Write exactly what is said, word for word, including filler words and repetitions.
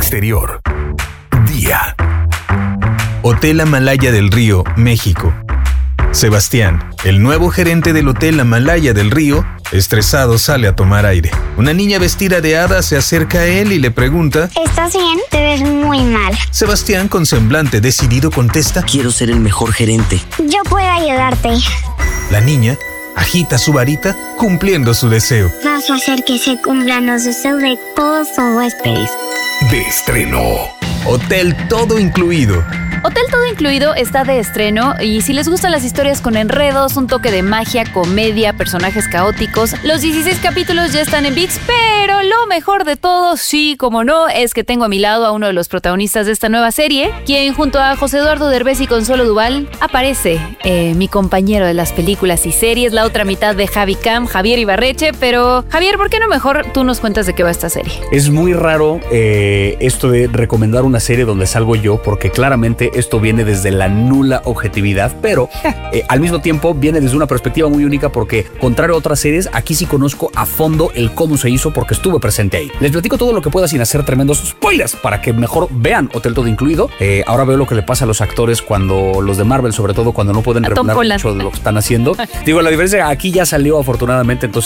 exterior. Día. Hotel Amalaya del Río, México. Sebastián, el nuevo gerente del Hotel Amalaya del Río, estresado sale a tomar aire. Una niña vestida de hada se acerca a él y le pregunta: ¿Estás bien? Te ves muy mal. Sebastián, con semblante decidido, contesta: Quiero ser el mejor gerente. Yo puedo ayudarte. La niña agita su varita cumpliendo su deseo. Vas a hacer que se cumplan los deseos de todos sus huéspedes. De estreno. Hotel todo incluido. Hotel Todo Incluido está de estreno y si les gustan las historias con enredos, un toque de magia, comedia, personajes caóticos, los dieciséis capítulos ya están en ViX, pero lo mejor de todo, sí, como no, es que tengo a mi lado a uno de los protagonistas de esta nueva serie, quien junto a José Eduardo Derbez y Consuelo Duval aparece, eh, mi compañero de las películas y series, la otra mitad de Javi Cam, Javier Ibarreche. Pero Javier, ¿por qué no mejor tú nos cuentas de qué va esta serie? Es muy raro eh, esto de recomendar una serie donde salgo yo, porque claramente esto viene desde la nula objetividad, pero eh, al mismo tiempo viene desde una perspectiva muy única, porque contrario a otras series, aquí sí conozco a fondo el cómo se hizo porque estuve presente ahí. Les platico todo lo que pueda sin hacer tremendos spoilers para que mejor vean Hotel Todo Incluido. Eh, ahora veo lo que le pasa a los actores cuando los de Marvel, sobre todo cuando no pueden revelar mucho de lo que están haciendo. Digo, la diferencia aquí ya salió afortunadamente, entonces